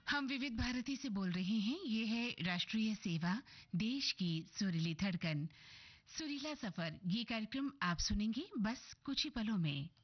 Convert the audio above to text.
हम विविध भारती से बोल रहे हैं। ये है राष्ट्रीय सेवा, देश की सुरीली धड़कन, सुरीला सफर। ये कार्यक्रम आप सुनेंगे बस कुछ ही पलों में।